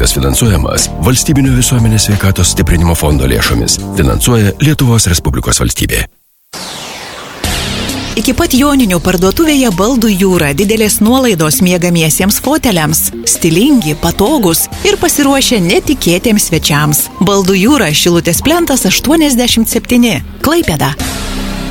projektas finansuojamas Valstybinio visuomenės sveikatos stiprinimo fondo lėšomis. Finansuoja Lietuvos Respublikos valstybė. Iki pat Joninių parduotuvėje Baldų jūra didelės nuolaidos miegamiesiems foteliams. Stilingi, patogus ir pasiruošę netikėtiems svečiams. Baldų jūra, Šilutės plentas 87. Klaipėda.